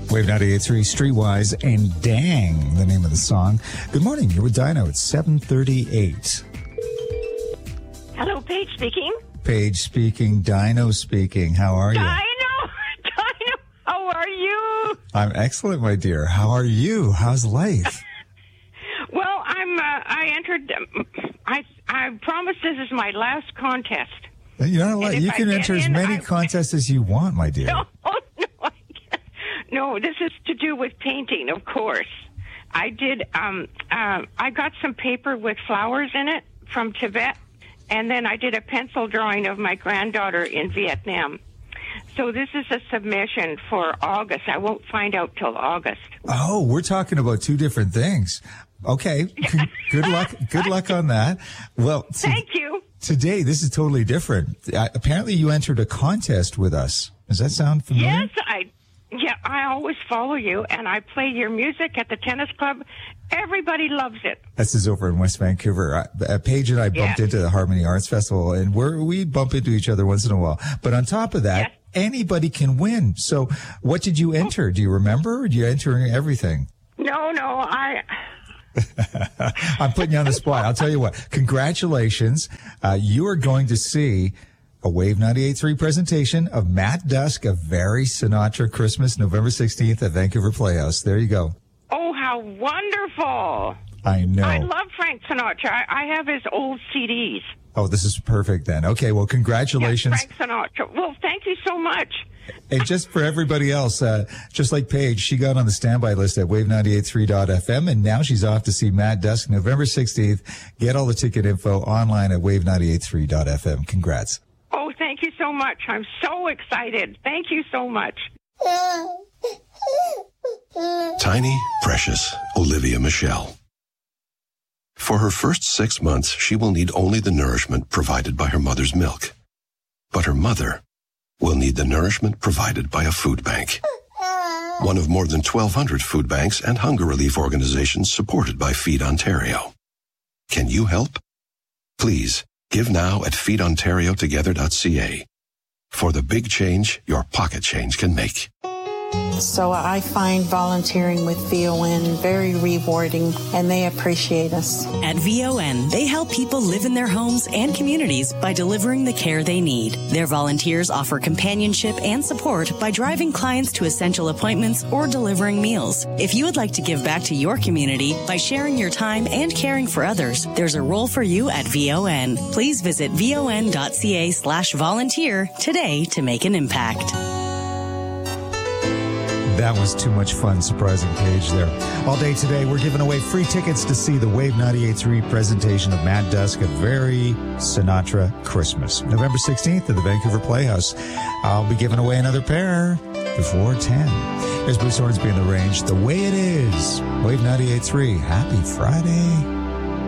Wave 98.3, Streetwise, and Dang, the name of the song. Good morning. You're with Dino. It's 7:38. Hello, Paige speaking. Paige speaking. Dino speaking. How are you? Dino, how are you? I'm excellent, my dear. How are you? How's life? Well, I entered. I promise this is my last contest. You know, you can enter as many contests as you want, my dear. No, this is to do with painting, of course. I did. I got some paper with flowers in it from Tibet, and then I did a pencil drawing of my granddaughter in Vietnam. So this is a submission for August. I won't find out till August. Oh, we're talking about two different things. Okay. Good luck. Good luck on that. Well, thank you. Today, this is totally different. Apparently, you entered a contest with us. Does that sound familiar? Yes, I always follow you, and I play your music at the tennis club. Everybody loves it. This is over in West Vancouver. Paige and I bumped into the Harmony Arts Festival, and we bump into each other once in a while. But on top of that, anybody can win. So what did you enter? Do you remember? Or do you enter everything? No, I'm putting you on the spot. I'll tell you what. Congratulations. You are going to see a Wave 98.3 presentation of Matt Dusk, A Very Sinatra Christmas, November 16th at Vancouver Playhouse. There you go. Oh, how wonderful. I know. I love Frank Sinatra. I have his old CDs. Oh, this is perfect then. Okay, well, congratulations. Yes, Frank Sinatra. Well, thank you so much. And just for everybody else, just like Paige, she got on the standby list at wave983.fm, and now she's off to see Matt Dusk, November 16th. Get all the ticket info online at wave983.fm. Congrats. Oh, thank you so much. I'm so excited. Thank you so much. Tiny, precious Olivia Michelle. For her first 6 months, she will need only the nourishment provided by her mother's milk. But her mother will need the nourishment provided by a food bank. One of more than 1,200 food banks and hunger relief organizations supported by Feed Ontario. Can you help? Please give now at feedontariotogether.ca for the big change your pocket change can make. So I find volunteering with VON very rewarding, and they appreciate us. At VON, they help people live in their homes and communities by delivering the care they need. Their volunteers offer companionship and support by driving clients to essential appointments or delivering meals. If you would like to give back to your community by sharing your time and caring for others, there's a role for you at VON. Please visit von.ca/volunteer today to make an impact. That was too much fun, surprising Paige there. All day today, we're giving away free tickets to see the Wave 98.3 presentation of Matt Dusk, A Very Sinatra Christmas, November 16th at the Vancouver Playhouse. I'll be giving away another pair before 10. Here's Bruce Hornsby in The Range, The Way It Is. Wave 98.3. Happy Friday.